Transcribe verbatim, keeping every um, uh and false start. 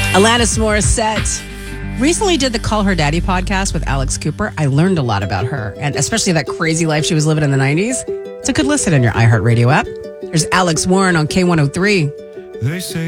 Alanis Morissette recently did the Call Her Daddy podcast with Alex Cooper. I learned a lot about her, and especially that crazy life she was living in the nineties. It's a good listen in your iHeartRadio app. There's Alex Warren on K one oh three. They say